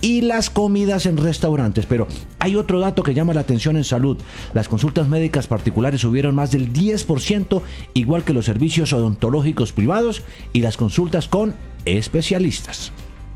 y las comidas en restaurantes. Pero hay otro dato que llama la atención en salud. Las consultas médicas particulares subieron más del 10%, igual que los servicios odontológicos privados y las consultas con especialistas.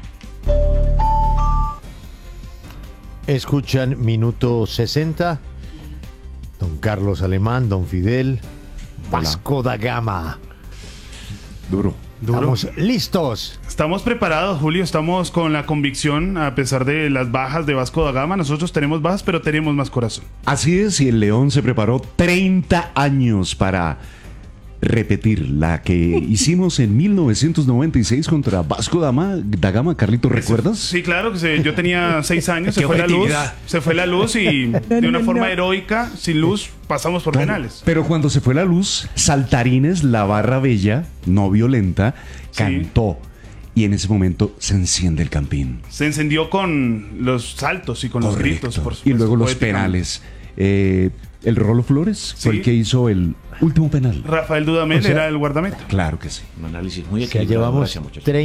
Escuchan Minuto 60. Don Carlos Alemán, don Fidel, Vasco da Gama. Duro. Estamos listos. Estamos preparados, Julio. Estamos con la convicción, a pesar de las bajas de Vasco da Gama. Nosotros tenemos bajas, pero tenemos más corazón. Así es, y el León se preparó 30 años para repetir la que hicimos en 1996 contra Vasco da Gama. Carlito, ¿recuerdas? Sí, claro, que yo tenía 6 años, se fue la luz y de una forma heroica, sin luz, pasamos por penales. Pero cuando se fue la luz, Saltarines, la barra bella, no violenta, cantó. Y en ese momento se enciende el Campín. Se encendió con los saltos y con los gritos, por supuesto. Y luego los penales. El Rolo Flores fue el que hizo el último penal. Rafael Dudamel era el guardameta. Claro que sí. Un análisis muy equilibrado. Llevamos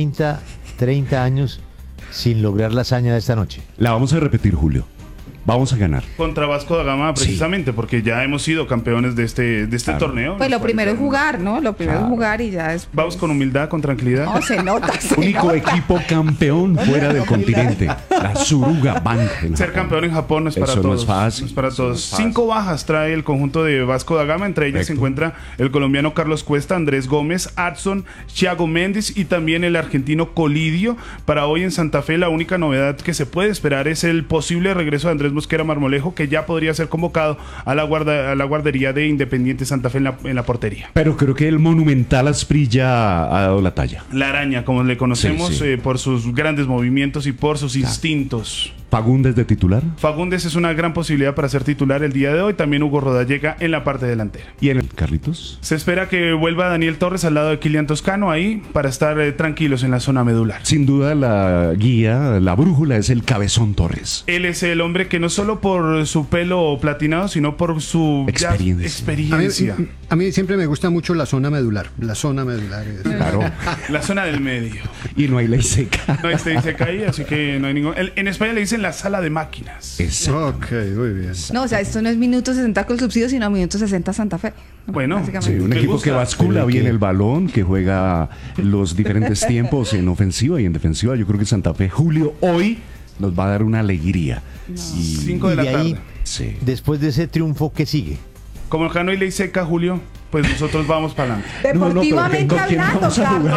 30 años sin lograr la hazaña de esta noche. La vamos a repetir, Julio. Vamos a ganar. Contra Vasco da Gama, precisamente, porque ya hemos sido campeones de este torneo. Pues lo primero es jugar, ¿no? Lo primero es jugar y ya es... Vamos con humildad, con tranquilidad. No, se nota. Único equipo campeón fuera del continente. La Suruga Bank. Ser campeón en Japón no es para todos. No es fácil. No es para todos. 5 bajas trae el conjunto de Vasco da Gama. Entre ellas se encuentra el colombiano Carlos Cuesta, Andrés Gómez, Adson, Thiago Méndez y también el argentino Colidio. Para hoy en Santa Fe, la única novedad que se puede esperar es el posible regreso de Andrés Mosquera Marmolejo, que ya podría ser convocado a la guardería de Independiente Santa Fe en la portería. Pero creo que el monumental Asprilla ha dado la talla. La araña, como le conocemos, por sus grandes movimientos y por sus instintos. ¿Fagundes de titular? Fagundes es una gran posibilidad para ser titular el día de hoy. También Hugo Rodallega en la parte delantera. ¿Y en el Carlitos? Se espera que vuelva Daniel Torres al lado de Kylian Toscano ahí para estar tranquilos en la zona medular. Sin duda la guía, la brújula es el Cabezón Torres. Él es el hombre que no solo por su pelo platinado, sino por su experiencia. A mí siempre me gusta mucho la zona medular. La zona medular. Claro. La zona del medio. Y no hay ley seca. No hay ley seca ahí, así que no hay ningún... En España le dicen la sala de máquinas. Ok, muy bien. No, o sea, esto no es minuto 60 con subsidio, sino minuto 60 Santa Fe. Bueno, sí, un equipo que bascula bien el balón, que juega los diferentes tiempos en ofensiva y en defensiva. Yo creo que Santa Fe, Julio, hoy nos va a dar una alegría. 5 de la tarde. Sí. Después de ese triunfo, ¿qué sigue? Como acá no hay ley seca, Julio, pues nosotros vamos para adelante. Deportivamente hablando, Carlos.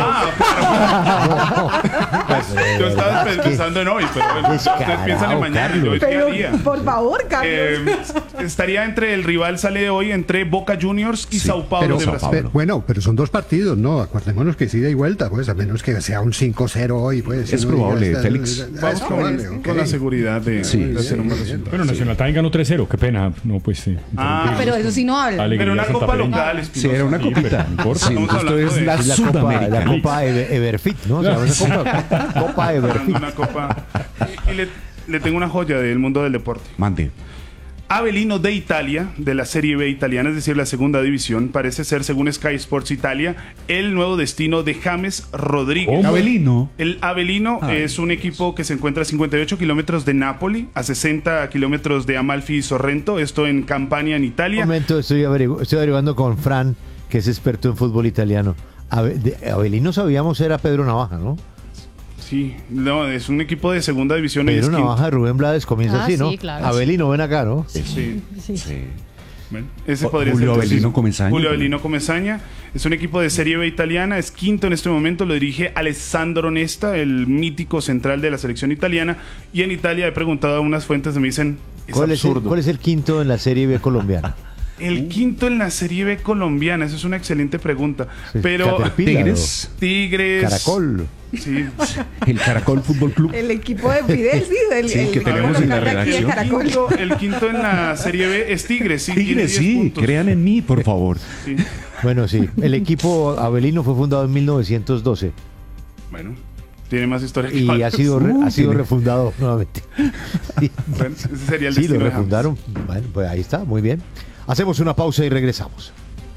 Yo estaba pensando en hoy, pero ustedes piensan en mañana y yo día a día. Por favor, Carlos. Estaría entre el rival, sale de hoy, entre Boca Juniors y Sao Paulo de Brasil. Pero son 2 partidos, ¿no? Acordémonos que es ida y vuelta, pues, a menos que sea un 5-0 hoy, pues. Es probable, Félix. Vamos con la seguridad de hacer un buen resultado. Bueno, Nacional también ganó 3-0, qué pena. No, pues sí. Pero eso sí no habla. Pero una copa local, sí, era una copita. No importa. Sí, esto es la Sudamericana. La Copa Everfit, ¿no? Copa Everfit. Una copa. Y le tengo una joya del mundo del deporte. Mande. Avellino de Italia, de la Serie B italiana, es decir, la segunda división, parece ser, según Sky Sports Italia, el nuevo destino de James Rodríguez. ¿Cómo? ¿Avellino? El Avellino es un equipo que se encuentra a 58 kilómetros de Nápoli, a 60 kilómetros de Amalfi y Sorrento, esto en Campania, en Italia. Un momento, estoy averiguando con Fran, que es experto en fútbol italiano. Avellino sabíamos era Pedro Navaja, ¿no? Sí, no, es un equipo de segunda división. Pedro Navaja de Rubén Blades comienza así, ¿no? Sí, claro. Avelino, ven acá, ¿no? Sí. Bueno, ese podría Julio ser. Avelino Comesaña. Julio Avelino Comesaña. Es un equipo de Serie B italiana, es quinto en este momento, lo dirige Alessandro Nesta, el mítico central de la selección italiana. Y en Italia he preguntado a unas fuentes que me dicen, es absurdo. ¿Cuál es el quinto en la Serie B colombiana? El quinto en la Serie B colombiana, esa es una excelente pregunta. Sí, pero Tigres. Caracol. Sí. El Caracol Fútbol Club. El equipo de Fidel, que tenemos en la redacción. El quinto en la Serie B es Tigres. Sí, Tigres, sí, crean en mí, por favor. Sí. Bueno, sí, el equipo Avelino fue fundado en 1912. Bueno, tiene más historia que y ha sido refundado nuevamente. Sí. Bueno, ese sería el sí, destino lo de refundaron. Bueno, pues ahí está, muy bien. Hacemos una pausa y regresamos.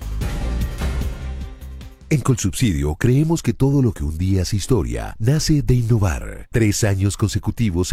En Colsubsidio creemos que todo lo que un día es historia nace de innovar. 3 años consecutivos